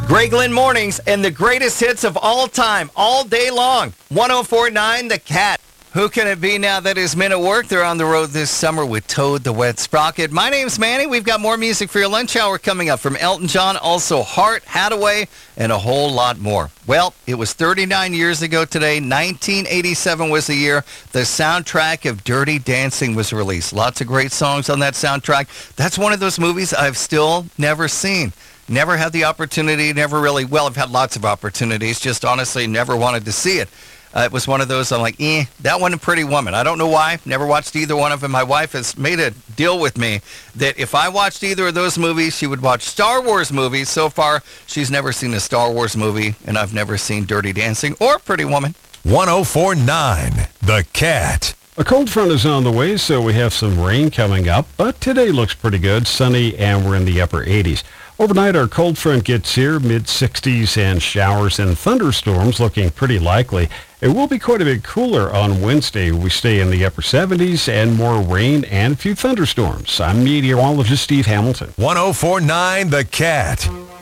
Greg Lynn Mornings and the greatest hits of all time, all day long. 104.9 The Cat. Who can it be now that is men at work? They're on the road this summer with Toad the Wet Sprocket. My name's Manny. We've got more music for your lunch hour coming up from Elton John, also Heart, Hathaway, and a whole lot more. Well, it was 39 years ago today. 1987 was the year the soundtrack of Dirty Dancing was released. Lots of great songs on that soundtrack. That's one of those movies I've still never seen. Never had the opportunity, I've had lots of opportunities, just honestly never wanted to see it. It was one of those, I'm like, that one and Pretty Woman. I don't know why. Never watched either one of them. My wife has made a deal with me that if I watched either of those movies, she would watch Star Wars movies. So far, she's never seen a Star Wars movie, and I've never seen Dirty Dancing or Pretty Woman. 104.9 The Cat. A cold front is on the way, so we have some rain coming up, but today looks pretty good, sunny, and we're in the upper 80s. Overnight, our cold front gets here, mid-60s, and showers and thunderstorms looking pretty likely. It will be quite a bit cooler on Wednesday. We stay in the upper 70s and more rain and a few thunderstorms. I'm meteorologist Steve Hamilton. 104.9 The Cat.